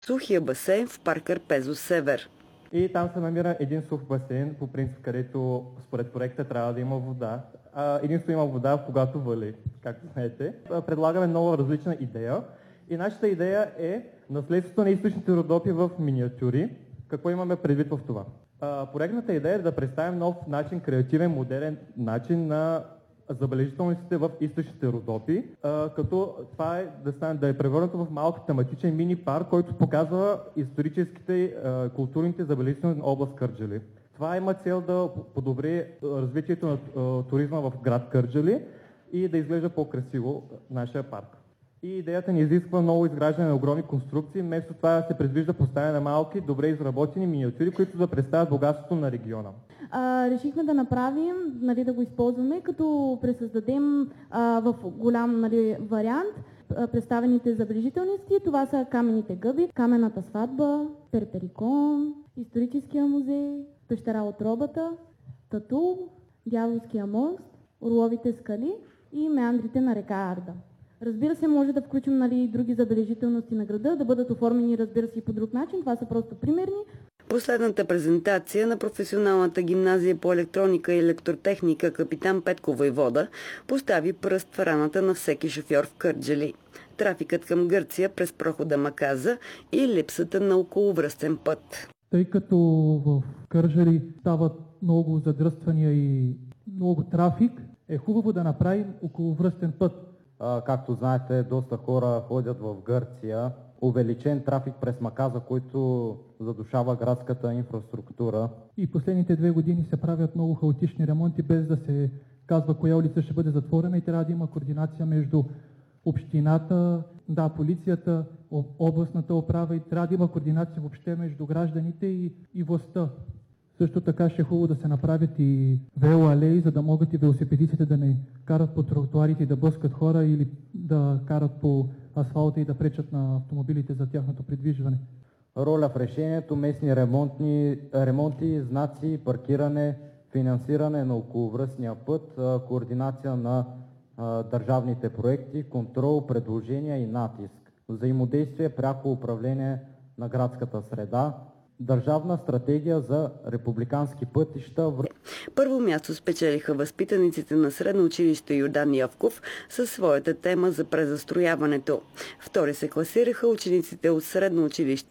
сухия басейн в парк Арпезо Север. И там се намира един сух басейн, по принцип, където според проекта трябва да има вода. Единствено има вода, когато вали, както знаете. Предлагаме нова различна идея. И нашата идея е наследството на източните Родопи в миниатюри. Какво имаме предвид в това? Проектната идея е да представим нов начин, креативен, модерен начин на забележителностите в източните Родопи, като това е да е превърнато в малък тематичен мини парк, който показва историческите, културните забележителности на област Кърджали. Това има цел да подобри развитието на туризма в град Кърджали и да изглежда по-красиво нашия парк. И идеята ни изисква ново изграждане на огромни конструкции, вместо това се предвижда поставяне на малки, добре изработени миниатюри, които да представят богатството на региона. Решихме да направим, да го използваме, като пресъздадем в голям вариант представените забележителности. Това са каменните гъби, каменната сватба, Перперикон, историческия музей, пещера от робата, Татул, Дяволския мост, Орловите скали и меандрите на река Арда. Разбира се, може да включим и други забележителности на града, да бъдат оформени, разбира се, и по друг начин. Това са просто примерни. Последната презентация на професионалната гимназия по електроника и електротехника Капитан Петко Войвода постави пръст в раната на всеки шофьор в Кърджали. Трафикът към Гърция през прохода Маказа и липсата на околовръстен път. Тъй като в Кърджали стават много задръствания и много трафик, е хубаво да направим околовръстен път. Както знаете, доста хора ходят в Гърция. Увеличен трафик през Маказа, който задушава градската инфраструктура. И последните 2 години се правят много хаотични ремонти, без да се казва коя улица ще бъде затворена и трябва да има координация между общината, полицията, областната управа и трябва да има координация въобще между гражданите и властта. Също така ще е хубаво да се направят и велоалеи, за да могат и велосипедистите да не карат по тротуарите и да блъскат хора или да карат по асфалта и да пречат на автомобилите за тяхното придвижване. Роля в решението: местни ремонти, знаци, паркиране, финансиране на околовръстния път, координация на държавните проекти, контрол, предложения и натиск, взаимодействие, пряко управление на градската среда, държавна стратегия за републикански пътища. Първо място спечелиха възпитаниците на средно училище Йордан Йовков със своята тема за презастрояването. Втори се класираха учениците от средно училище